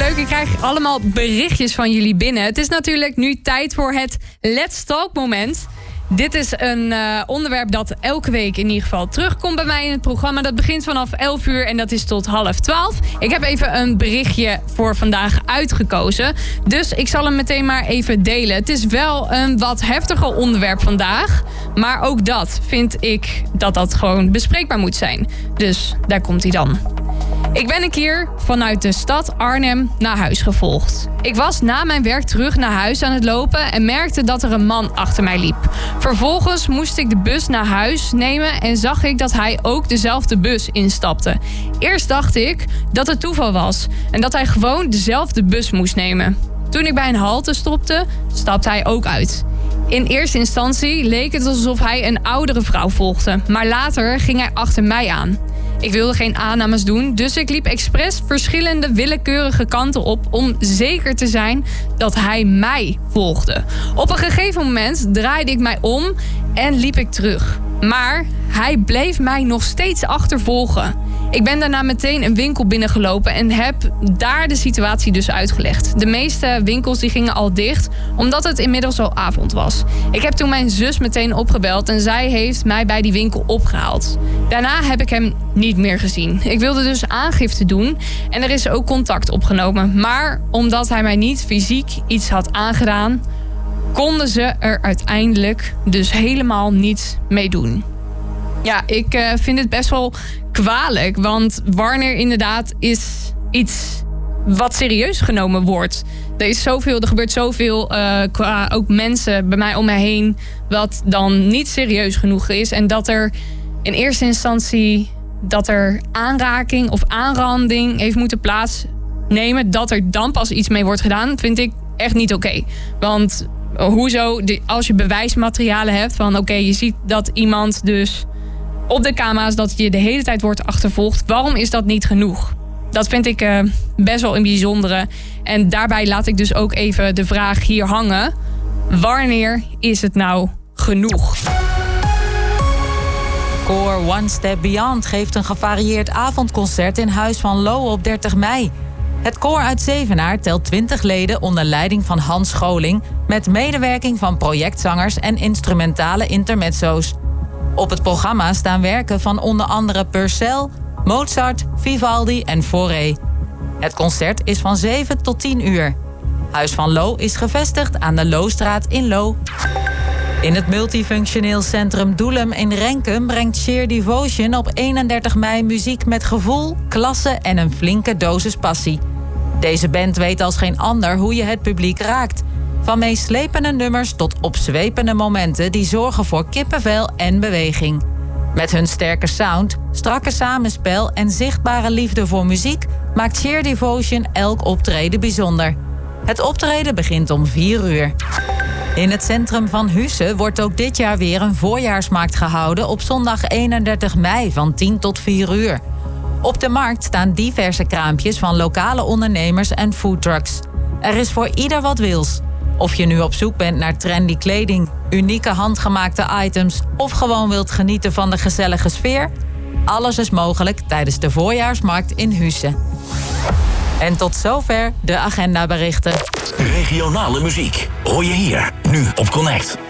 leuk. Ik krijg allemaal berichtjes van jullie binnen. Het is natuurlijk nu tijd voor het Let's Talk moment. Dit is een onderwerp dat elke week in ieder geval terugkomt bij mij in het programma. Dat begint vanaf 11 uur en dat is tot 11:30. Ik heb even een berichtje voor vandaag uitgekozen. Dus ik zal hem meteen maar even delen. Het is wel een wat heftiger onderwerp vandaag. Maar ook dat vind ik dat gewoon bespreekbaar moet zijn. Dus daar komt hij dan. Ik ben een keer vanuit de stad Arnhem naar huis gevolgd. Ik was na mijn werk terug naar huis aan het lopen en merkte dat er een man achter mij liep. Vervolgens moest ik de bus naar huis nemen en zag ik dat hij ook dezelfde bus instapte. Eerst dacht ik dat het toeval was en dat hij gewoon dezelfde bus moest nemen. Toen ik bij een halte stopte, stapte hij ook uit. In eerste instantie leek het alsof hij een oudere vrouw volgde, maar later ging hij achter mij aan. Ik wilde geen aannames doen, dus ik liep expres verschillende willekeurige kanten op om zeker te zijn dat hij mij volgde. Op een gegeven moment draaide ik mij om en liep ik terug. Maar hij bleef mij nog steeds achtervolgen. Ik ben daarna meteen een winkel binnengelopen en heb daar de situatie dus uitgelegd. De meeste winkels die gingen al dicht, omdat het inmiddels al avond was. Ik heb toen mijn zus meteen opgebeld en zij heeft mij bij die winkel opgehaald. Daarna heb ik hem niet meer gezien. Ik wilde dus aangifte doen en er is ook contact opgenomen. Maar omdat hij mij niet fysiek iets had aangedaan, konden ze er uiteindelijk dus helemaal niets mee doen. Ja, ik vind het best wel kwalijk, want wanneer inderdaad is iets wat serieus genomen wordt. Er gebeurt zoveel qua ook mensen bij mij om me heen wat dan niet serieus genoeg is. En dat er in eerste instantie aanraking of aanranding heeft moeten plaatsnemen. Dat er dan pas iets mee wordt gedaan, vind ik echt niet oké. Want hoezo, als je bewijsmaterialen hebt van oké, je ziet dat iemand dus op de camera's dat je de hele tijd wordt achtervolgd, waarom is dat niet genoeg? Dat vind ik best wel een bijzondere. En daarbij laat ik dus ook even de vraag hier hangen. Wanneer is het nou genoeg? Koor One Step Beyond geeft een gevarieerd avondconcert in Huis van Lo op 30 mei. Het koor uit Zevenaar telt 20 leden onder leiding van Hans Scholing, met medewerking van projectzangers en instrumentale intermezzo's. Op het programma staan werken van onder andere Purcell, Mozart, Vivaldi en Fauré. Het concert is van 7 tot 10 uur. Huis van Lo is gevestigd aan de Loostraat in Lo. In het multifunctioneel centrum Doelum in Renkum brengt Sheer Devotion op 31 mei muziek met gevoel, klasse en een flinke dosis passie. Deze band weet als geen ander hoe je het publiek raakt. Van meeslepende nummers tot opzwepende momenten die zorgen voor kippenvel en beweging. Met hun sterke sound, strakke samenspel en zichtbare liefde voor muziek maakt Sheer Devotion elk optreden bijzonder. Het optreden begint om 4 uur. In het centrum van Husse wordt ook dit jaar weer een voorjaarsmarkt gehouden op zondag 31 mei van 10 tot 4 uur. Op de markt staan diverse kraampjes van lokale ondernemers en foodtrucks. Er is voor ieder wat wils. Of je nu op zoek bent naar trendy kleding, unieke handgemaakte items of gewoon wilt genieten van de gezellige sfeer, alles is mogelijk tijdens de voorjaarsmarkt in Husse. En tot zover de agendaberichten. Regionale muziek hoor je hier, nu op Connect.